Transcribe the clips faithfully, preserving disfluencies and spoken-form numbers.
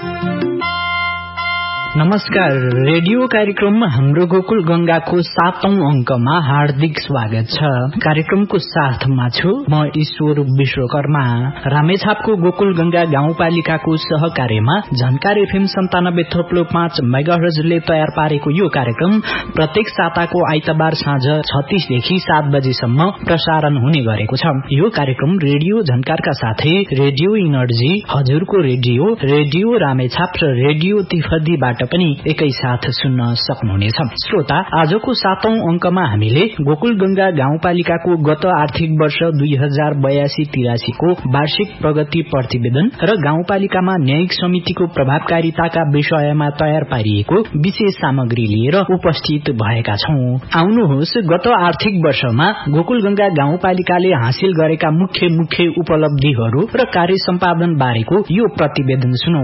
नमस्कार, रेडियो कार्यक्रममा हाम्रो गोकुल गंगाको सातौं अंकमा हार्दिक स्वागत छ। कार्यक्रमको साथमा छु म ईश्वर विश्वकर्मा। रामेछापको गोकुल गंगा गाउँपालिकाको सहकार्यमा झन्कार एफएम सन्तानब्बे थोप्लो पाँच मेगाहर्जले तयार पारेको यो कार्यक्रम प्रत्येक साताको आइतबार साँझ छत्तीसदेखि सात बजेसम्म प्रसारण हुने गरेको छ। यो कार्यक्रम रेडियो झन्कारका साथै रेडियो इनर्जी, हजुरको रेडियो, रेडियो रामेछाप र रेडियो तिफदीबाट पनि एकैसाथ सुन्न सक्नुहुनेछ। श्रोता, आजको सातौं अंकमा हामीले गोकुल गंगा गाउँपालिकाको गत आर्थिक वर्ष दुई हजार बयासी तिरासीको वार्षिक प्रगति प्रतिवेदन र गाउँपालिकामा न्यायिक समितिको प्रभावकारिताका विषयमा तयार पारिएको विशेष सामग्री लिएर उपस्थित भएका छौं। आउनुहोस्, गत आर्थिक वर्षमा गोकुल गंगा गाउँपालिकाले हासिल गरेका मुख्य मुख्य उपलब्धिहरू र कार्य सम्पादन बारेको यो प्रतिवेदन सुनौ।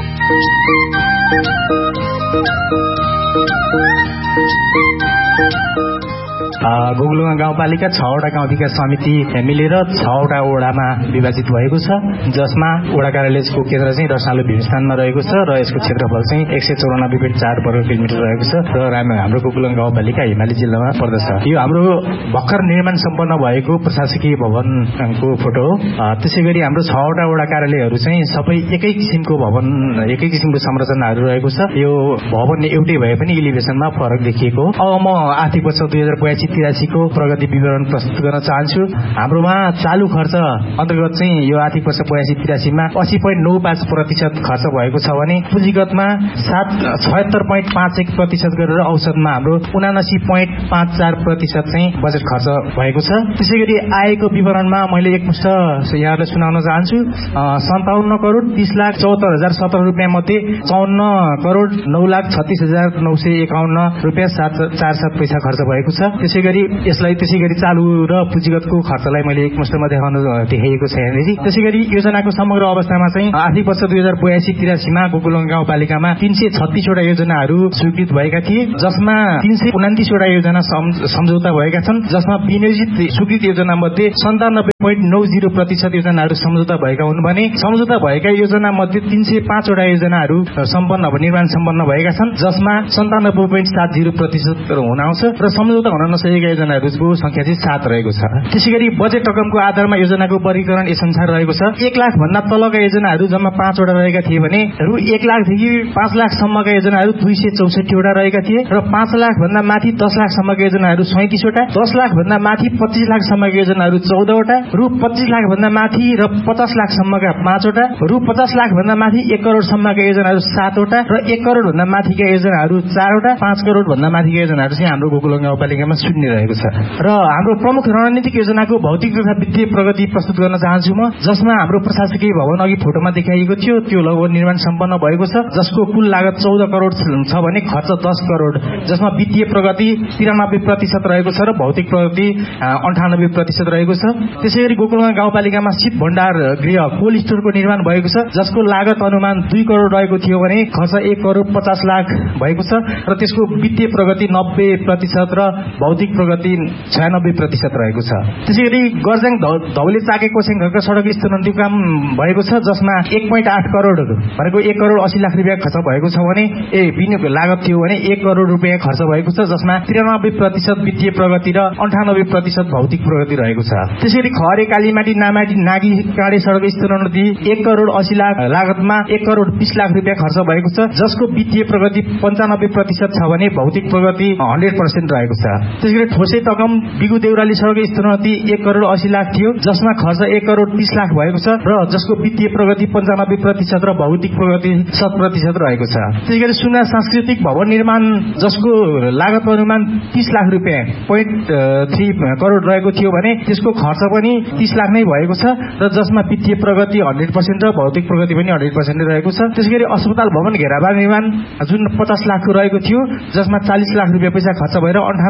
गोकुलगंगा गाउँपालिका छवटा गाउँ विकास समिति मिलेर छवटा वडामा विभाजित भएको छ, जसमा वडा कार्यालयको केन्द्र चाहिँ रसालु भीमस्थानमा रहेको छ र यसको क्षेत्रफल चाहिँ एक सय चौरानब्बे फिट चार वर्ग किलोमिटर रहेको छ र हाम्रो गोकुलगंगा गाउँपालिका हिमाली जिल्लामा पर्दछ। यो हाम्रो भर्खर निर्माण सम्पन्न भएको प्रशासकीय भवनको फोटो हो। त्यसै गरी हाम्रो छवटा वडा कार्यालयहरू चाहिँ सबै एकै किसिमको भवन, एकै किसिमको संरचनाहरू रहेको छ। यो भवन एउटै भए पनि इलिभेसनमा फरक देखिएको हो। अब म आर्थिक वर्ष दुई हजार बयासी तिरासीको प्रगति विवरण प्रस्तुत गर्न चाहन्छु। हाम्रोमा चालू खर्च अन्तर्गत चाहिँ यो आर्थिक वर्ष बयासी तिरासीमा अस्सी पोइन्ट नौ पाँच प्रतिशत खर्च भएको छ भने पुँजीगतमा सात छयत्तर पोइन्ट पाँच एक प्रतिशत गरेर औसतमा हाम्रो उनासी पोइन्ट पाँच चार प्रतिशत चाहिँ बजेट खर्च भएको छ। त्यसै गरी आएको विवरणमा मैले एकमुष्ट यहाँहरूलाई सुनाउन चाहन्छु। सन्ताउन्न करोड तीस लाख चौहत्तर हजार सत्र रुपियाँ मध्ये चौन्न करोड नौ लाख छत्तीस हजार नौ सय एकाउन्न रुपियाँ सात चार सात पैसा खर्च भएको छ। त्यसै गरी यसलाई त्यसै गरी चालू र पुँजीगतको खर्चलाई मैले एकमुष्टमा देखाउन देखाइएको छ यहाँनिर। त्यसै गरी योजनाको समग्र अवस्थामा चाहिँ आर्थिक वर्ष दुई हजार बयासी तिरासीमा गोकुलगंगा गाउँपालिकामा तीन सय छत्तीसवटा योजनाहरू स्वीकृत भएका थिए, जसमा तीन सय उनातिसवटा योजना सम्झौता भएका छन्, जसमा विनियोजित स्वीकृत योजना मध्ये सन्तानब्बे पोइन्ट नौ जिरो प्रतिशत योजनाहरू सम्झौता भएका हुन् भने सम्झौता भएका योजना मध्ये तीन सय पाँचवटा योजनाहरू सम्पन्न निर्माण सम्पन्न भएका छन्, जसमा सन्तानब्बे पोइन्ट सात जिरो प्रतिशत हुन आउँछ र सम्झौता हुन नसकेका योजनाहरूको संख्या चाहिँ सात रहेको छ। त्यसै गरी बजेट रकमको आधारमा योजनाको वर्गीकरण यस अनुसार रहेको छ। एक लाख भन्दा तलका योजनाहरू जम्मा पाँचवटा रहेका थिए भने रु एक लाखदेखि पाँच लाखसम्मका योजनाहरू दुई सय चौसठीवटा रहेका थिए र पाँच लाख भन्दा माथि दस लाखसम्मका योजनाहरू सैतिसवटा, दस लाख भन्दा माथि पच्चीस लाखसम्मका योजनाहरू चौधवटा, रु पच्चीस लाख भन्दा माथि र पचास लाखसम्मका पाँचवटा, रु पचास लाख भन्दा माथि एक करोडसम्मका योजनाहरू सातवटा र एक करोड भन्दा माथिका योजनाहरू चारवटा, पाँच करोड भन्दा माथिका योजनाहरू चाहिँ हाम्रो गोकुलगंगा गाउँपालिकामा शून्य रहेको छ। र हाम्रो प्रमुख रणनीतिक योजनाको भौतिक तथा वित्तीय प्रगति प्रस्तुत गर्न चाहन्छु म, जसमा हाम्रो प्रशासकीय भवन अघि फोटोमा देखाइएको थियो त्यो लगभग निर्माण सम्पन्न भएको छ, जसको कुल लागत चौध करोड छ भने खर्च दस करोड, जसमा वित्तीय प्रगति तिरानब्बे प्रतिशत रहेको छ र भौतिक प्रगति अन्ठानब्बे प्रतिशत रहेको छ। त्यसै गरी गोकुलगंगा गाउँपालिकामा शीत भण्डार गृह कोल्ड स्टोरको निर्माण भएको छ, जसको लागत अनुमान दुई करोड रहेको थियो भने खर्च एक करोड पचास लाख भएको छ र त्यसको वित्तीय प्रगति नब्बे प्रतिशत र भौतिक प्रगति छयानब्बे प्रतिशत रहेको छ। त्यसै गरी गर्जाङ धौले चाके कोसेङ घरका सडक स्तरोन्नति काम भएको छ, जसमा एक पोइन्ट आठ करोड भनेको एक करोड अस्सी लाख रुपियाँ खर्च भएको छ भने ए विनियोग लागत थियो भने एक करोड रुपियाँ खर्च भएको छ, जसमा तिरानब्बे प्रतिशत वित्तीय प्रगति र अन्ठानब्बे प्रतिशत भौतिक प्रगति रहेको छ। त्यसै गरी खरे कालीमाटी नामाटी नागी काँडे सडक स्तरोन्नति एक करोड अस्सी लाख लागतमा एक करोड बीस लाख रुपियाँ खर्च भएको छ, जसको वित्तीय प्रगति पन्चानब्बे प्रतिशत छ भने भौतिक प्रगति हन्ड्रेड पर्सेन्ट रहेको छ। त्यसै गरी ठोसे तगम बिगु देउराली सडक स्तरोन्नति एक करोड अस्सी लाख थियो, जसमा खर्च एक करोड तीस लाख भएको छ र जसको वित्तीय प्रगति पन्चानब्बे प्रतिशत र भौतिक प्रगति शत प्रतिशत रहेको छ। त्यसै गरी सुना सांस्कृतिक भवन निर्माण, जसको लागत अनुमान तीस लाख रुपियाँ पोइन्ट थ्री करोड रहेको थियो भने त्यसको खर्च पनि तीस लाख नै भएको छ र जसमा वित्तीय प्रगति हन्ड्रेड पर्सेन्ट र भौतिक प्रगति पनि हन्ड्रेड पर्सेन्ट रहेको छ। त्यसै गरी अस्पताल भवन घेराबार निर्माण जुन पचास लाखको रहेको थियो, जसमा चालिस लाख रुपियाँ पैसा खर्च भएर अन्ठानब्बे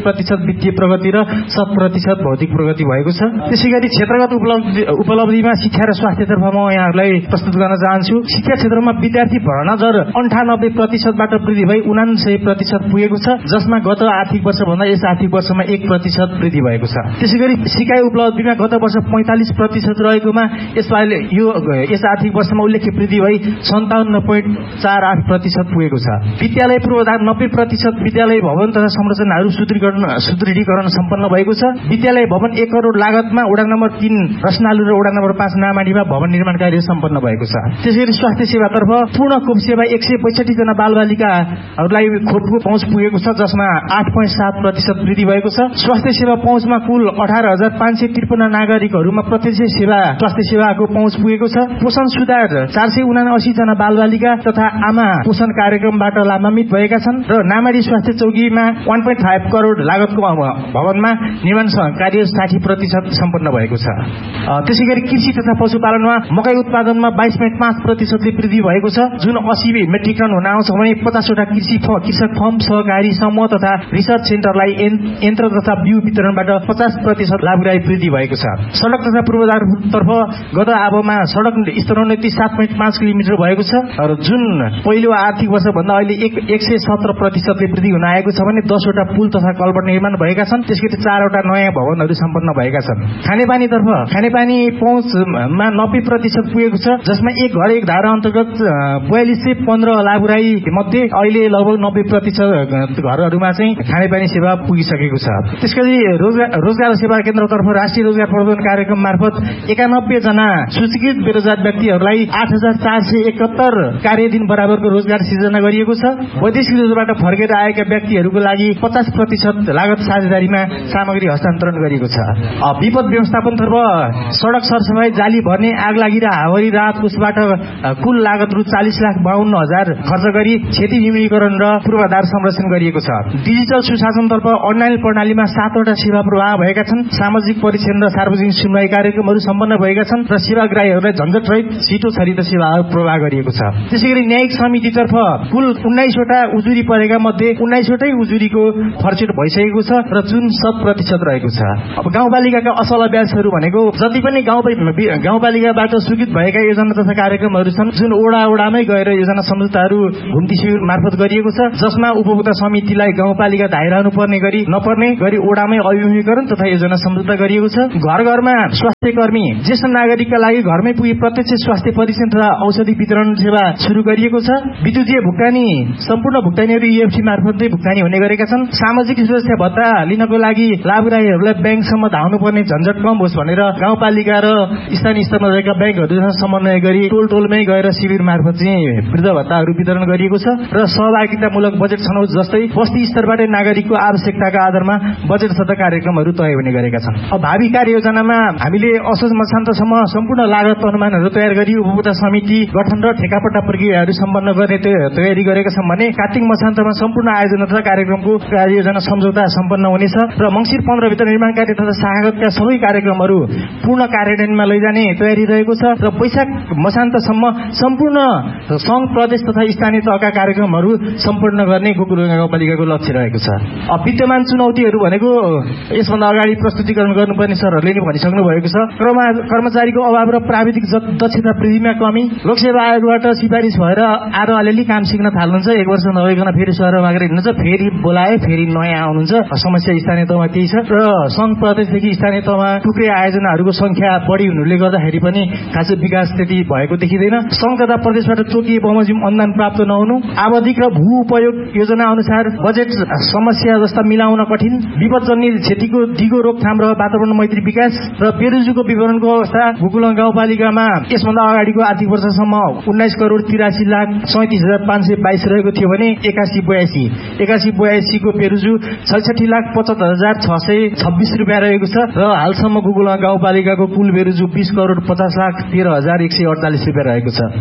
प्रतिशत वित्तीय प्रगति र शत प्रतिशत भौतिक प्रगति भएको छ। त्यसै गरी क्षेत्रगत उपलब्धि उपलब्धिमा शिक्षा र स्वास्थ्यतर्फ म यहाँहरूलाई प्रस्तुत गर्न चाहन्छु। शिक्षा क्षेत्रमा विद्यार्थी भर्ना दर अन्ठानब्बे प्रतिशतबाट वृद्धि भई उनान्सय प्रतिशत पुगेको छ, जसमा गत आर्थिक वर्षभन्दा यस आर्थिक वर्षमा एक प्रतिशत वृद्धि भएको छ। त्यसै गरी सिकाइ उपलब्धिमा गत वर्ष पैंतालिस प्रतिशत रहेकोमा यसपालि यो यस आर्थिक वर्षमा उल्लेख्य वृद्धि भई सन्ताउन्न पोइन्ट चार आठ प्रतिशत पुगेको छ। विद्यालय पूर्वाधार नब्बे प्रतिशत विद्यालय भवन तथा संरचनाहरू सुदृढीकरण सुदृढीकरण सम्पन्न भएको छ। विद्यालय भवन एक करोड लागतमा वडा नम्बर तीन रसनालु र वडा नम्बर पाँच नामाडीमा भवन निर्माण कार्य सम्पन्न भएको छ। त्यसैगरी स्वास्थ्य सेवातर्फ पूर्ण खोप सेवा एक सय पैंसठी जना बालबालिकाहरूलाई खोपको पहुँच पुगेको छ, जसमा आठ पोइन्ट सात प्रतिशत वृद्धि भएको छ। स्वास्थ्य सेवा पहुँचमा कुल अठार हजार पाँच सय त्रिपन्न नागरिकहरूमा प्रत्यक्ष सेवा स्वास्थ्य सेवाको पहुँच पुगेको छ। पोषण सुधार चार सय उनासी जना बालबालिका तथा आमा पोषण कार्यक्रमबाट लाभान्वित भएका छन् र नामाडी स्वास्थ्य चौकीमा एक पोइन्ट पाँच करोड लागतको भवनमा निर्माण कार्य साठी प्रतिशत सम्पन्न भएको छ। त्यसै गरी कृषि तथा पशुपालनमा मकै उत्पादनमा बाइस पोइन्ट पाँच प्रतिशतले वृद्धि भएको छ, जुन अस्सी मेट्रिक टन हुन आउँछ भने पचासवटा कृषि कृषक फर्म सहकारी समूह तथा रिसर्च सेन्टरलाई यन्त्र तथा बिउ वितरणबाट पचास प्रतिशत लाभकारी वृद्धि भएको छ। सड़क तथा पूर्वाधारतर्फ गत आबोमा सड़क स्तरोन्नति सात पोइन्ट पाँच किलोमिटर भएको छ र जुन पहिलो आर्थिक वर्षभन्दा अहिले एक एक सय सत्र प्रतिशतले वृद्धि हुन आएको छ भने दसवटा पुल तथा कल्भर्ट निर्माण भएका छन्। त्यसगरी चारवटा नयाँ भवनहरू सम्पन्न भएका छन्। खानेपानीतर्फ खानेपानी पहुँचमा नब्बे प्रतिशत पुगेको छ, जसमा एक घर एक धारा अन्तर्गत बयालिस सय पन्ध्र लाभुराई मध्ये अहिले लगभग नब्बे प्रतिशत घरहरूमा चाहिँ खानेपानी सेवा पुगिसकेको छ। त्यसपछि रोजगार रोजगार सेवा केन्द्रतर्फ राष्ट्रिय रोजगार प्रबन्धन कार्यक्रम मार्फत एकानब्बे जना सूचीकृत बेरोजगार व्यक्तिहरूलाई आठ हजार चार सय एकहत्तर कार्यदिन बराबरको रोजगार सृजना गरिएको छ। वैदेशिक देशबाट फर्केर आएका व्यक्तिहरूको लागि पचास प्रतिशत लागत साझेदारीमा सामग्री हस्तान्तरण गरिएको छ। विपद व्यवस्थापनतर्फ सड़क सरसफाई जाली भर्ने आग लागि र हावारी राहत कोषबाट कुल लागत रु चालिस लाख बाहन्न हजार खर्च गरी क्षति न्यूनीकरण र पूर्वाधार संरक्षण गरिएको छ। डिजिटल सुशासनतर्फ अनलाइन प्रणालीमा सातवटा सेवा प्रवाह भएका छन्। सामाजिक परीक्षण र सार्वजनिक सुनवाई कार्यक्रमहरू सम्पन्न भएका छन् र सेवाग्राहीहरूलाई झन्झट रहित छिटो छरित सेवाहरू प्रवाह गरिएको छ। त्यसैगरी न्यायिक समितितर्फ कुल उन्नाइसवटा उजुरी परेका मध्ये उन्नाइसवटै उजुरीको फर्चेट भइसकेको छ र जुन शत प्रतिशत रहेको छ। अब गाउँपालिकाका असल अभ्यासहरू भनेको जति पनि गाउँ गाउँपालिकाबाट स्वीकृत भएका योजना तथा कार्यक्रमहरू छन्, जुन ओडा ओडामै गएर योजना सम्झौताहरू घुम्ती शिविर मार्फत गरिएको छ, जसमा उपभोक्ता समितिलाई गाउँपालिका धाइरहनु पर्ने गरी नपर्ने गरी ओडामै अभिमुखीकरण तथा योजना सम्झौता गरिएको छ। घर घरमा स्वास्थ्य कर्मी ज्येष्ठ नागरिकका लागि घरमै पुगी प्रत्यक्ष स्वास्थ्य परीक्षण तथा औषधि वितरण सेवा शुरू गरिएको छ। विद्युतीय भुक्तानी सम्पूर्ण भुक्तानीहरू ईएफटी मार्फतै भुक्तानी हुने गरेका छन्। सामाजिक सुरक्षा भत्ता लिनको लागि लाभग्राहीहरूलाई ब्याङ्कसम्म धाउनु पर्ने झन्झट कम होस् भनेर गाउँपालिका र स्थानीय स्तरमा रहेका ब्याङ्कहरूसँग समन्वय गरी टोल टोलमै गएर शिविर मार्फत चाहिँ वृद्ध भत्ताहरू वितरण गरिएको छ र सहभागितामूलक बजेट छनौट जस्तै बस्ती स्तरबाटै नागरिकको आवश्यकताका आधारमा बजेट तथा कार्यक्रमहरू तय हुने गरेका छन्। अब भावी कार्ययोजनामा हामीले असोज मसान्तसम्म सम्पूर्ण लागत अनुमानहरू तयार गरी उपभोक्ता समिति गठन र ठेकापट्टा प्रक्रियाहरू सम्पन्न गर्ने तयारी गरेका छौँ भने कार्तिक मसान्तमा सम्पूर्ण आयोजना तथा कार्यक्रमको कार्ययोजना सम्झौता सम्पन्न हुनेछ र मङ्सिर पन्ध्र भित्र निर्माण कार्य तथा साहगतका सबै कार्यक्रमहरू पूर्ण कार्यान्वयनमा लैजाने तयारी रहेको छ र वैशाख मसान्तसम्म सम्पूर्ण सङ्घ प्रदेश तथा स्थानीय तहका कार्यक्रमहरू सम्पन्न गर्ने गोकुलगङ्गा गाउँपालिकाको लक्ष्य रहेको छ। अब विद्यमान चुनौतीहरू भनेको यसभन्दा अगाडि प्रस्तुतिकरण गर्नुपर्ने सरहरूले नै भनिसक्नु भएको छ। कर्मचारीको अभाव र प्राविधिक दक्षता वृद्धिमा कमी, लोकसेवा आयोगबाट सिफारिस भएर आएर अलिअलि काम सिक्न थाल्नुहुन्छ, एक वर्ष नभइकन फेरि सहर मागेर हिँड्नुहुन्छ, फेरि बोलाए फेरि नयाँ आउनुहुन्छ। समस्या स्थानीय तहमा त्यही छ र सङ्घ प्रदेशदेखि स्थानीय तहमा टुक्रे आयोजनाहरूको संख्या बढी हुनुले गर्दाखेरि पनि खासै विकास त्यति भएको देखिँदैन। सङ्घ तथा प्रदेशबाट तोकिए बमोजिम अनुदान प्राप्त नहुनु, आवधिक र भू उपयोग योजना अनुसार बजेट समस्या जस्ता मिलाउन कठिन, विपदजन्य क्षतिको दिगो रोकथाम र वातावरण मैत्री विकास र बेरोजगारीको विवरणको अवस्था। गोकुलगङ्गा गाउँपालिकामा यसभन्दा अगाडिको आर्थिक वर्षसम्म उन्नाइस करोड तिरासी लाख सैतिस हजार पाँच सय बाइस रहेको थियो भने एकासी बयासी एकासी बयासीको बेरोजु छैसठी लाख पचहत्तर हजार छ सय छब्बिस रुपियाँ रहेको छ र हालसम्म गोकुलगङ्गा गाउँपालिकाको कुल बेरोजु बीस करोड पचास लाख तेह्र हजार एक सय अडचालिस रुपियाँ रहेको छ।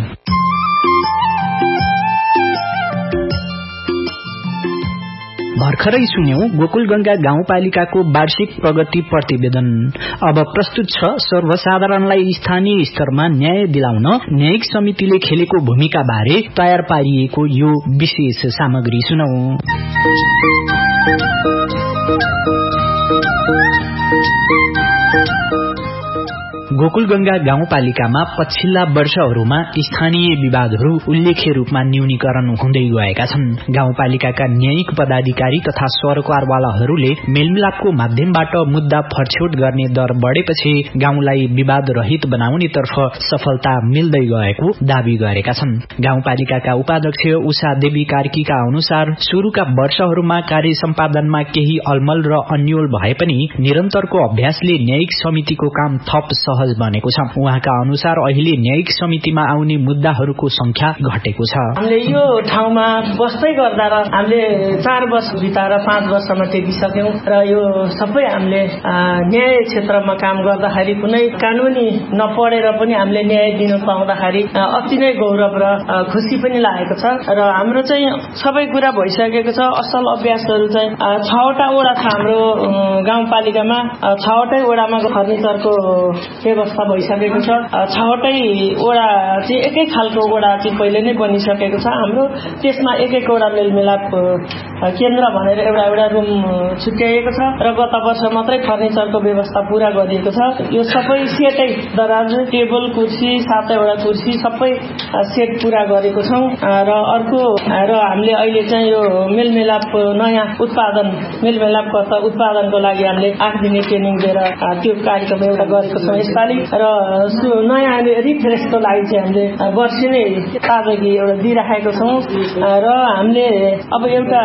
भर्खरै सुन्यौं गोकुलगङ्गा गाउँपालिकाको वार्षिक प्रगति प्रतिवेदन। अब प्रस्तुत छ सर्वसाधारणलाई स्थानीय स्तरमा न्याय दिलाउन न्यायिक समितिले खेलेको भूमिका बारे तयार पारिएको यो विशेष सामग्री सुनौं। गोकुलगंगा गाउँपालिकामा पछिल्ला वर्षहरूमा स्थानीय विवादहरू उल्लेख्य रूपमा न्यूनीकरण हुँदै गएका छन्। गाउँपालिकाका न्यायिक पदाधिकारी तथा सरकारवालाहरूले मेलमिलापको माध्यमबाट मुद्दा फरछोट गर्ने दर बढेपछि गाउँलाई विवाद रहित बनाउनेतर्फ सफलता मिल्दै गएको दावी गरेका छन्। गाउँपालिकाका उपाध्यक्ष उषा देवी कार्कीका अनुसार शुरूका वर्षहरूमा कार्य सम्पादनमा केही अलमल र अन्यल भए पनि निरन्तरको अभ्यासले न्यायिक समितिको काम थप सहज बनेको छ। उहाँका अनुसार अहिले न्यायिक समितिमा आउने मुद्दाहरूको संख्या घटेको छ। हामीले यो ठाउँमा बस्दै गर्दा र हामीले चार वर्ष बिताएर पाँच वर्षमा टेकिसक्यौं र यो सबै हामीले न्याय क्षेत्रमा काम गर्दाखेरि कुनै कानूनी नपढेर पनि हामीले न्याय दिन पाउँदाखेरि अति नै गौरव र खुसी पनि लागेको छ र हाम्रो चाहिँ सबै कुरा भइसकेको छ। असल अभ्यासहरू चाहिँ छवटा वडा छ हाम्रो गाउँपालिकामा, छवटै वडामा फर्निचरको व्यवस्था भइसकेको छ। छवटै वडा चाहिँ एकै खालको वडा चाहिँ पहिले नै बनिसकेको छ हाम्रो। त्यसमा एक एक वडा मेलमिलाप केन्द्र भनेर एउटा एउटा रुम छुट्याइएको छ र गत वर्ष मात्रै फर्निचरको व्यवस्था पूरा गरिएको छ। यो सबै सेटै दराज, टेबल, कुर्सी, सातैवटा कुर्सी सबै सेट पूरा गरेको छौं र अर्को र हामीले अहिले चाहिँ यो मेलमिलाप नयाँ उत्पादन मेलमिलापको उत्पादनको लागि हामीले आठ दिने ट्रेनिङ दिएर त्यो कार्यक्रम एउटा गरेको छौं यसपालि र नयाँ रिफ्रेसको लागि चाहिँ हामीले वर्षी नै ताजगी एउटा दिइराखेको छौं र हामीले अब एउटा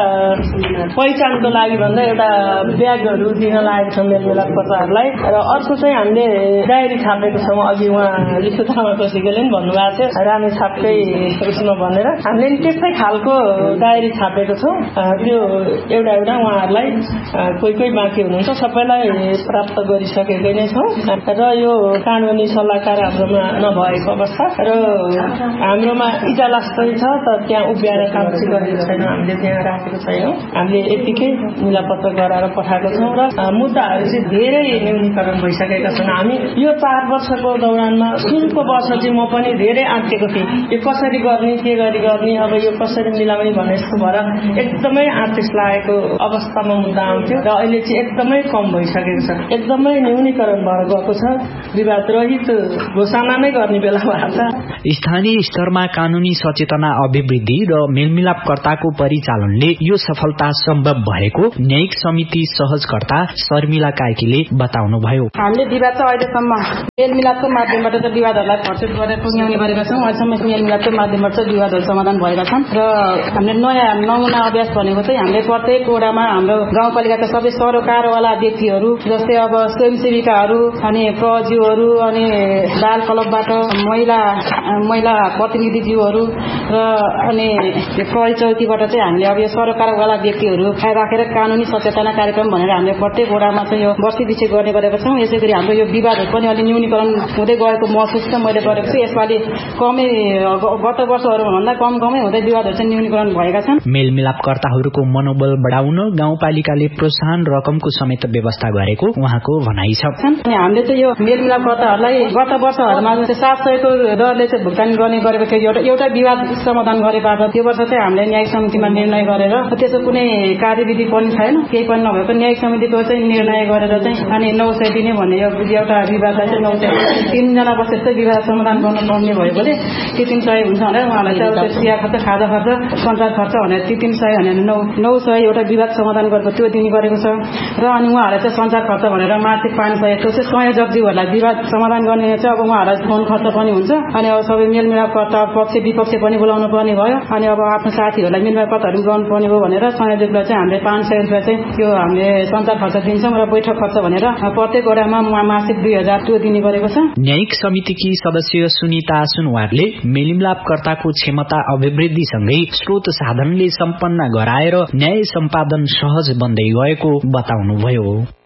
पहिचानको लागि भन्दा एउटा ब्यागहरू दिन लागेको छौं मेलमिलापकर्ताहरूलाई र अर्को चाहिँ हामीले डायरी छापेको छौं। अघि उहाँ लिखुतामा कोशीले पनि भन्नुभएको थियो रामे छापकै उसमा भनेर हामीले त्यस्तै खालको डायरी छापेको छौं। त्यो एउटा एउटा उहाँहरूलाई कोही कोही बाँकी हुनुहुन्छ सबैलाई प्राप्त गरिसकेकै नै छौं र यो कानूनी सल्लाहकार हाम्रोमा नभएको अवस्था र हाम्रोमा इजलास पनि छ तर त्यहाँ उभिएर काम चाहिँ गरेको छैन, हामीले त्यहाँ राखेको छैनौं। हामीले यतिकै मिलापत्र गराएर पठाएको छौं र मुद्दाहरू चाहिँ धेरै न्यूनीकरण भइसकेका छन्। हामी यो चार वर्षको दौरानमा सुरुको वर्ष चाहिँ म पनि धेरै आँटेको थिएँ यो कसरी गर्ने के गरी गर्ने अब यो कसरी मिलाउने भन्ने जस्तो भएर एकदमै आँटिस लागेको अवस्थामा मुद्दा आउँथ्यो र अहिले चाहिँ एकदमै कम भइसकेको छ, एकदमै न्यूनीकरण भएर गएको छ। विवाद रहित घोषणा नै गर्ने बेला भएको छ। स्थानीय स्तरमा कानूनी सचेतना अभिवृद्धि र मेलमिलापकर्ताको परिचालनले यो सफलता सम्भव भएको न्यायिक समिति सहजकर्ता शर्मिला कार्कीले बताउनुभयो। हामीले विवाद चाहिँ अहिलेसम्म मेलमिलापको माध्यमबाट चाहिँ विवादहरूलाई फरछोट गरेर पुग्याउने गरेका छौं। अहिलेसम्म मेलमिलापको माध्यमबाट चाहिँ विवादहरू समाधान भएका छन् र हामीले नयाँ नमुना अभ्यास भनेको चाहिँ हामीले प्रत्येक वडामा हाम्रो गाउँपालिकाका सबै सरोकारवाला व्यक्तिहरू जस्तै अब स्वयंसेविकाहरू अनि प्रजीवहरू अनि बाल क्लबबाट महिला महिला प्रतिनिधिज्यूहरू र अनि प्रहरी चौकीबाट चाहिँ हामीले अब यो सरकारवाला व्यक्तिहरू राखेर कानूनी सचेतना कार्यक्रम भनेर हामीले प्रत्येक वडामा चाहिँ यो वर्षी पछि गर्ने गरेका छौं। यसै गरी हाम्रो यो विवादहरू पनि अलि न्यूनीकरण हुँदै गएको महसुस चाहिँ मैले गरेको छु। यसपालि कमै गत वर्षहरूभन्दा कम कमै हुँदै विवादहरू चाहिँ न्यूनीकरण भएका छन्। मेलमिलापकर्ताहरूको मनोबल बढाउन गाउँपालिकाले प्रोत्साहन रकमको समेत व्यवस्था गरेको उहाँको भनाइ छ। अनि हामीले चाहिँ यो मेलमिलापकर्ताहरूलाई गत वर्षहरूमा सात सयको दरले चाहिँ भुक्तानी गर्ने गरेको थियो। एउटा एउटा विवाद समाधान गरेबाट त्यो वर्ष चाहिँ हामीले न्यायिक समितिमा निर्णय गरेर त्यसको कुनै कार्यविधि पनि छैन, केही पनि नभएको न्यायिक समितिको चाहिँ निर्णय गरेर चाहिँ अनि नौ सय दिने भन्ने एउटा विवादलाई चाहिँ नौ सय तीनजना बसेर विवाद समाधान गर्नु पर्ने भएकोले ती तीन सय हुन्छ भनेर उहाँलाई चाहिँ चिया खर्च, खाजा खर्च, सञ्चार खर्च भनेर ती तीन सय भनेर नौ नौ सय एउटा विवाद समाधान गरेको त्यो दिने गरेको छ र अनि उहाँहरूलाई चाहिँ सञ्चार खर्च भनेर मासिक पाँच सय त्यो चाहिँ संयोजकज्यूहरूलाई विवाद समाधान गर्ने चाहिँ अब उहाँहरूलाई फोन खर्च पनि हुन्छ अनि अब सबै मेलमिलापकर्ता पक्ष विपक्ष पनि बोलाउनु पर्ने भयो अनि अब आफ्नो साथीहरूलाई मेलमिलापकर्ताहरू गर्नु पर्ने भयो भनेर संयोजकलाई चाहिँ हामीले पाँच सय रुपियाँ चाहिँ त्यो हामीले सञ्चार खर्च दिन्छौँ र बैठक खर्च भनेर प्रत्येक वडामा मासिक दुई हजार त्यो दिने गरेको छ। न्यायिक समितिकी सदस्य सुनिता सुनवारले मेलमिलापकर्ताको क्षमता अभिवृद्धिसँगै स्रोत साधनले सम्पन्न गराएर न्याय सम्पादन सहज बन्दै गएको बताउनुभयो।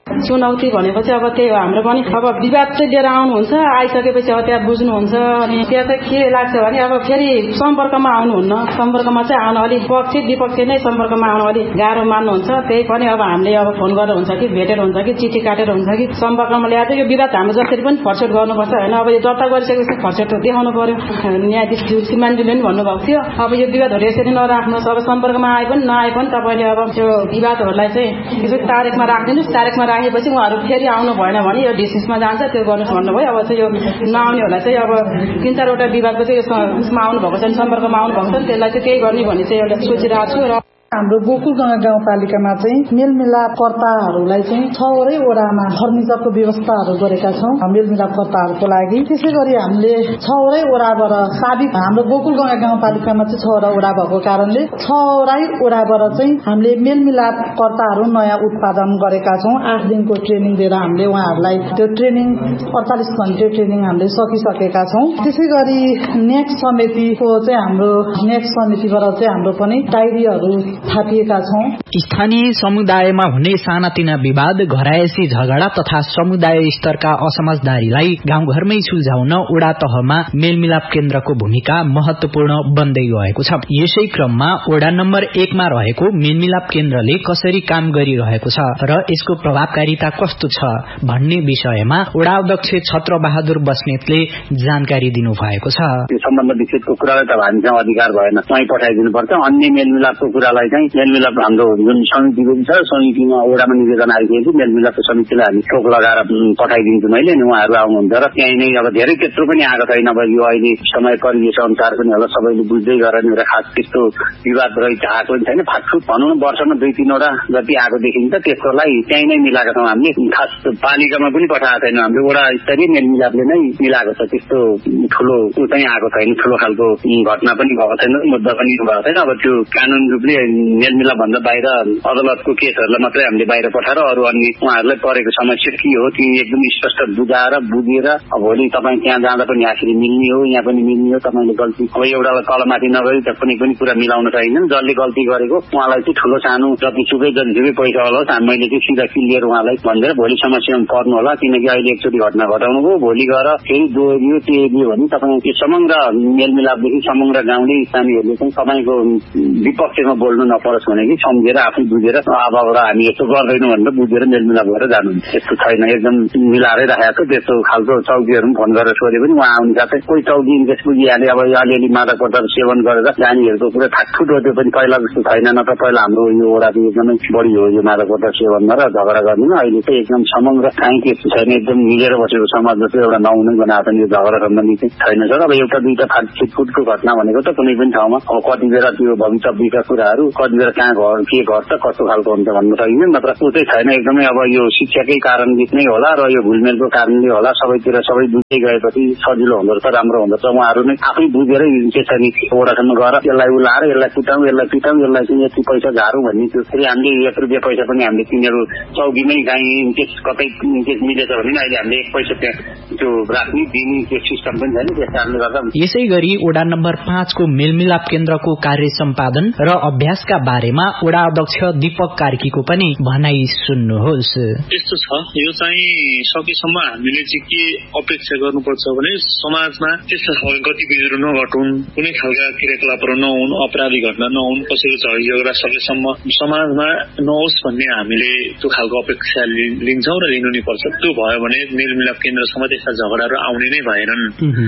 चुनौती भनेपछि अब त्यही हो हाम्रो पनि। अब विवाद चाहिँ लिएर आउनुहुन्छ, आइसकेपछि अब त्यहाँ बुझ्नुहुन्छ, अनि त्यहाँ चाहिँ के लाग्छ भने अब फेरि सम्पर्कमा आउनुहुन्न, सम्पर्कमा चाहिँ आउन अलिक पक्ष विपक्ष नै सम्पर्कमा आउन अलिक गाह्रो मान्नुहुन्छ। त्यही पनि अब हामीले अब फोन गरेर हुन्छ कि भेटेर हुन्छ कि चिठी काटेर हुन्छ कि सम्पर्कमा ल्याएर यो विवाद हाम्रो जसरी पनि फर्सेट गर्नुपर्छ होइन। अब यो दर्ता गरिसकेपछि फर्सेट देखाउनु पर्यो। न्यायाधीश श्रीमानजीले पनि भन्नुभएको थियो अब यो विवादहरू यसरी नराख्नुहोस्, अब सम्पर्कमा आए पनि नआए पनि तपाईँले अब त्यो विवादहरूलाई चाहिँ यसो तारिकमा राखिदिनुहोस्, तारिकमा राखेपछि उहाँहरू फेरि आउनु भएन भने यो डिसिसमा जान्छ, त्यो गर्नुहोस् भन्नुभयो। अब चाहिँ यो नआउनेहरूलाई चाहिँ अब तिन चारवटा विभागको चाहिँ यसमा आउनु भएको छ, सम्पर्कमा आउनु भएको छ, त्यसलाई चाहिँ केही गर्ने भन्ने चाहिँ एउटा सोचिरहेको छु। र हाम्रो गोकुलगंगा गाउँपालिकामा चाहिँ मेलमिलापकर्ताहरूलाई चाहिँ छवटै वडामा फर्निचरको व्यवस्थाहरू गरेका छौँ मेलमिलापकर्ताहरूको लागि। त्यसै गरी हामीले छवटै वडाबाट साबिक हाम्रो गोकुलगंगा गाउँपालिकामा चाहिँ छवटा वडा भएको कारणले छवटै वडाबाट चाहिँ हामीले मेलमिलापकर्ताहरू नयाँ उत्पादन गरेका छौँ। आठ दिनको ट्रेनिङ दिएर हामीले उहाँहरूलाई त्यो ट्रेनिङ अडतालिस घण्टे ट्रेनिङ हामीले सकिसकेका छौँ। त्यसै गरी नेक्स्ट समितिको चाहिँ हाम्रो नेक्स्ट समितिबाट चाहिँ हाम्रो पनि डायरीहरू थापिएका छौं। स्थानीय समुदायमा हुने सानातिना विवाद, घरायसी झगडा तथा समुदाय स्तरका असमझदारीलाई गाउँघरमै सुल्झाउन वडा तहमा मेलमिलाप केन्द्रको भूमिका महत्वपूर्ण बन्दै गएको छ। यसै क्रममा वडा नम्बर एकमा रहेको मेलमिलाप केन्द्रले कसरी काम गरिरहेको छ र यसको प्रभावकारिता कस्तो छ भन्ने विषयमा वडा अध्यक्ष छत्र बहादुर बस्नेतले जानकारी दिनु भएको छ। यो सम्बन्ध विषयको कुरालाई त हामीसँग अधिकार भएन, चाहिँ पठाइदिनु पर्छ। अन्य मेलमिलापको कुरालाई चाहिँ मेलमिलाप हाम्रो जुन समिति छ, समितिमा वडामा निवेदन आइसकेपछि मेलमिलापको समितिलाई हामी टोक लगाएर पठाइदिन्छु मैले, अनि उहाँहरू आउनुहुन्छ र त्यहीँ नै अब धेरै त्यत्रो पनि आएको छैन। अब यो अहिले समय परिवेश अनुसार पनि होला सबैले बुझ्दै गरेर एउटा खास त्यस्तो विवाद रहित आएको पनि छैन। फाटफुट भनौँ न वर्षमा दुई तीनवटा जति आएको देखिन्छ, त्यसकोलाई त्यहीँ नै मिलाएका छौँ हामीले। खास पालिकामा पनि पठाएको छैन, हाम्रो वडा स्तरीय मेलमिलापले नै मिलाएको छ। त्यस्तो ठुलो ऊ चाहिँ आएको छैन, ठुलो खालको घटना पनि भएको छैन, मुद्दा पनि भएको छैन। अब त्यो कानून रूपले मेलमिलाप भन्दा बाहिर अदालतको केसहरूलाई मात्रै हामीले बाहिर पठाएर अरू अन्य उहाँहरूलाई परेको समस्या के हो त्यो एकदम स्पष्ट बुझाएर बुझेर अब भोलि तपाईँ त्यहाँ जाँदा पनि आखिर मिल्ने हो, यहाँ पनि मिल्ने हो। तपाईँले गल्ती अब एउटालाई तलमाथि नगरी त कुनै पनि कुरा मिलाउन सकिँदैन। जसले गल्ती गरेको उहाँलाई चाहिँ ठुलो सानो जतिसुकै जतिसुकै पैसा होला मैले चाहिँ सिधा क्लियर उहाँलाई भनेर भोलि समस्यामा पर्नु होला। किनकि अहिले एकचोटि घटना घटाउनु भयो, भोलि गएर फेरि दोहोरियो त्यो भने तपाईँ त्यो समग्र मेलमिलापदेखि समग्र गाउँले स्थानीयहरूले चाहिँ तपाईँको विपक्षमा बोल्नु नपरोस् भने कि सम्झेर आफै बुझेर अब हामी यस्तो गर्दैनौँ भनेर बुझेर मेलमिलाप गरेर जानु। त्यस्तो छैन, एकदम मिलाएरै राखेको छ। त्यस्तो खालको चौकीहरू पनि फोन गरेर सोधे पनि उहाँ आउने साथै कोही चौकी इन्केस बुझिहाले अब अलिअलि मादक पदार्थ सेवन गरेर जानेहरूको कुरा थाकथुट हो। त्यो पनि पहिला जस्तो छैन, न त पहिला हाम्रो यो वडा चाहिँ एकदमै बढी हो यो मादक पदार्थ सेवनमा र झगडा गर्दिन। अहिले चाहिँ एकदम समग्र काहीँ त्यस्तो छैन, एकदम मिलेर बसेको समाज जस्तो एउटा नहुने बनाएको यो झगडा सम्बन्धी चाहिँ छैन सर। अब एउटा दुईवटा फाटफुटको घटना भनेको त कुनै पनि ठाउँमा अब कति बेला त्यो भविष्यका कुराहरू कति बेला कहाँ घर के गर्छ कस्तो खालको हुन्छ भन्नु सकिँदैन। नत्र ऊ चाहिँ छैन, एकदमै अब यो शिक्षाकै कारणले नै होला र यो घुलमेलको कारणले होला। सबैतिर सबै बुझ्दै गएपछि सजिलो हुँदो रहेछ, राम्रो हुँदो रहेछ। उहाँहरू नै आफै बुझेरै के छ नि वडासम्म गएर यसलाई उलाएर यसलाई पिटाउँ यसलाई पिटाउँ यसलाई चाहिँ यति पैसा झारौँ भन्ने त्यो फेरि हामीले एक रुपियाँ पैसा पनि हामीले तिनीहरू चौकीमै काहीँ इन्केस कतै इन्केस मिलेछ भने अहिले हामीले एक पैसा त्यहाँ त्यो राख्ने दिने त्यो सिस्टम पनि छैन। त्यस कारणले गर्दा यसै गरी वडा नम्बर पाँचको मेलमिलाप केन्द्रको कार्य सम्पादन र अभ्यासका बारेमा वडा अध्यक्ष दीपक कार्कीको पनि भनाई सुन्नुहोस्। यस्तो छ, यो चाहिँ सकेसम्म हामीले चाहिँ के अपेक्षा गर्नुपर्छ भने समाजमा त्यस्ता गतिविधिहरू नघटुन्, कुनै खालका क्रियाकलापहरू नहुन्, अपराधी घटना नहुन्, कसैको झगडा सकेसम्म समाजमा नहोस् भन्ने हामीले त्यो खालको अपेक्षा लिन्छौँ र लिनु नै पर्छ। त्यो भयो भने मेलमिलाप केन्द्रसम्म त्यस्ता झगडाहरू आउने नै भएनन्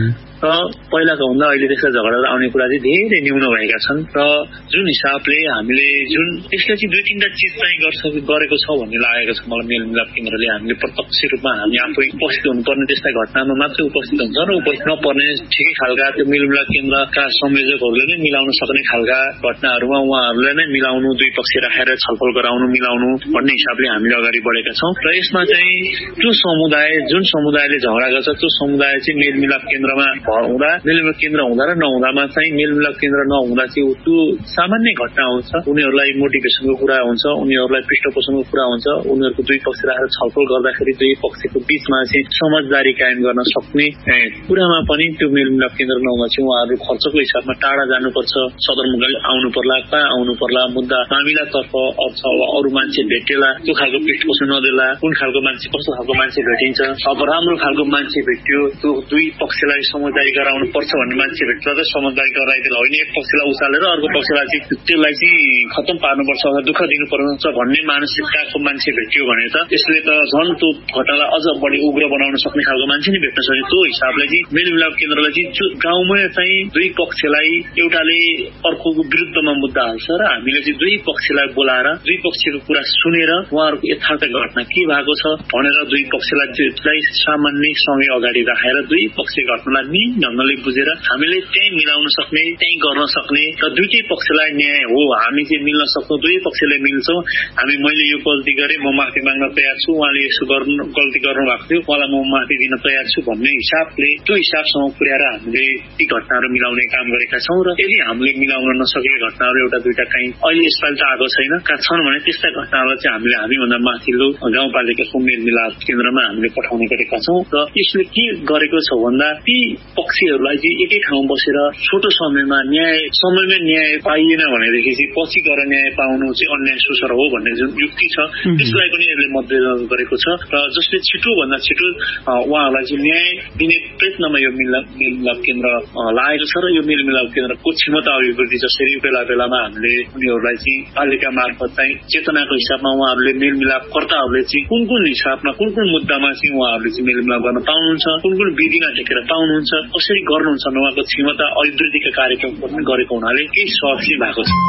र पहिलाको भन्दा अहिले त्यस्ता झगडाहरू आउने कुरा चाहिँ धेरै न्यून भएका छन्। र जुन हिसाबले हामीले जुन यसले चाहिँ दुई तीनटा चिज चाहिँ गर्छ गरेको छ भन्ने लागेको छ मलाई। मेलमिलाप केन्द्रले हामीले प्रत्यक्ष रूपमा हामी आफै उपस्थित हुनुपर्ने त्यस्ता घटनामा मात्रै उपस्थित हुन्छ र उपस्थित नपर्ने ठिकै खालका त्यो मेलमिलाप केन्द्रका संयोजकहरूले नै मिलाउन सक्ने खालका घटनाहरूमा उहाँहरूले नै मिलाउनु, दुई पक्ष राखेर छलफल गराउनु मिलाउनु भन्ने हिसाबले हामीले अगाडि बढेका छौँ। र यसमा चाहिँ त्यो समुदाय जुन समुदायले झगडा गर्छ त्यो समुदाय चाहिँ मेलमिलाप केन्द्रमा हुँदा मेलमिलाप केन्द्र हुँदा र नहुँदामा चाहिँ मेलमिलाप केन्द्र नहुँदा चाहिँ त्यो सामान्य घटना हो हुन्छ, उनीहरूलाई मोटिभेसनको कुरा हुन्छ, उनीहरूलाई पृष्ठपोषणको कुरा हुन्छ, उनीहरूको दुई पक्ष राखेर छलफल गर्दाखेरि दुई पक्षको बीचमा चाहिँ समझदारी कायम गर्न सक्ने कुरामा पनि त्यो मेलमिलाप केन्द्र नौमा चाहिँ उहाँहरू खर्चको हिसाबमा टाढा जानुपर्छ, सदरमुकाम आउनु पर्ला, कहाँ आउनु पर्ला, मुद्दा मामिलातर्फ अथवा अरू मान्छे भेटेला, त्यो खालको पृष्ठपोषण नदेला, कुन खालको मान्छे कस्तो खालको मान्छे भेटिन्छ, अब राम्रो खालको मान्छे भेट्यो त्यो दुई पक्षलाई समझदारी गराउनु पर्छ भन्ने मान्छे भेट्छ त समझदारी गराइदिएला होइन, एक पक्षलाई उचालेर अर्को पक्षलाई चाहिँ त्यसलाई चाहिँ खत्तम पार्नुपर्छ अथवा दुःख दिनुपर्छ भन्ने मानसिकताको मान्छे भेट्यो भने त यसले त झन् त्यो घटनालाई अझ बढी उग्र बनाउन सक्ने खालको मान्छे नै भेट्न सक्यो। त्यो हिसाबले चाहिँ मेलमिलाप केन्द्रलाई चाहिँ जो गाउँमा चाहिँ दुई पक्षलाई एउटाले अर्कोको विरुद्धमा मुद्दा हाल्छ र हामीले चाहिँ दुई पक्षलाई बोलाएर दुई पक्षको कुरा सुनेर उहाँहरूको यथार्थ घटना के भएको छ भनेर दुई पक्षलाई सामान्यसँगै अगाडि राखेर दुई पक्ष घटनालाई मिहिन ढङ्गले बुझेर हामीले त्यही मिलाउन सक्ने, त्यही गर्न सक्ने र दुईटै पक्षलाई न्याय हो, हामी चाहिँ मिल्न सक्छौँ, दुई पक्षले मिल्छौँ, हामी मैले यो गल्ती गरेँ म माफी माग्न तयार छु, उहाँले यसो गर्नु गल्ती गर्नु भएको थियो उहाँलाई म माफी दिन तयार छु भन्ने हिसाबले त्यो हिसाबसँग पुर्याएर हामीले ती घटनाहरू मिलाउने काम गरेका छौँ। र यदि हामीले मिलाउन नसकेका घटनाहरू एउटा दुईटा कहीँ अहिले यसपालि त आएको छैन कहाँ छन् भने त्यस्ता घटनाहरूलाई चाहिँ हामीले हामीभन्दा माथिल्लो गाउँपालिकाको मेलमिलाप केन्द्रमा हामीले पठाउने गरेका छौँ। र यसले के गरेको छ भन्दा ती पक्षहरूलाई चाहिँ एकै ठाउँ बसेर छोटो समयमा न्याय समयमै न्याय पाइएन भनेदेखि चाहिँ पछि गएर न्याय पाउनु चाहिँ अन्याय शोषण हो भन्ने जुन युक्ति छ त्यसलाई पनि यसले मध्यनजर गरेको छ र जसले छिटो भन्दा छिटो उहाँहरूलाई चाहिँ न्याय दिने प्रयत्नमा यो मेलमिलाप केन्द्र लागेको छ। र यो मेलमिलाप केन्द्रको क्षमता अभिवृद्धि जसरी बेला बेलामा हामीले उनीहरूलाई चाहिँ पालिका मार्फत चाहिँ चेतनाको हिसाबमा उहाँहरूले मेलमिलापकर्ताहरूले चाहिँ कुन कुन हिसाबमा कुन कुन मुद्दामा चाहिँ उहाँहरूले चाहिँ मेलमिलाप गर्न पाउनुहुन्छ, कुन कुन विधिमा टेकेर पाउनुहुन्छ, कसरी गर्नुहुन्छ उहाँको क्षमता अभिवृद्धिका कार्यक्रम पनि गरेको हुनाले केही सहज चाहिँ भएको छ।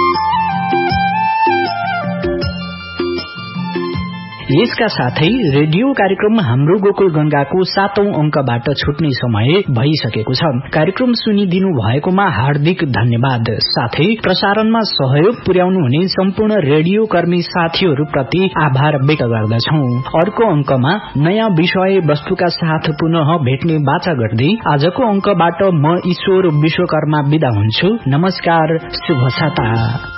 यसका साथै रेडियो कार्यक्रम हाम्रो गोकुल गंगाको सातौं अंकबाट छुट्ने समय भइसकेको छ। कार्यक्रम सुनिदिनु भएकोमा हार्दिक धन्यवाद। साथै प्रसारणमा सहयोग पुर्याउनु हुने सम्पूर्ण रेडियो कर्मी साथीहरूप्रति आभार व्यक्त गर्दछौं। अर्को अंकमा नयाँ विषय वस्तुका साथ पुनः भेट्ने बाचा गर्दै आजको अंकबाट म ईश्वर विश्वकर्मा बिदा हुन्छु। नमस्कार, शुभ साता।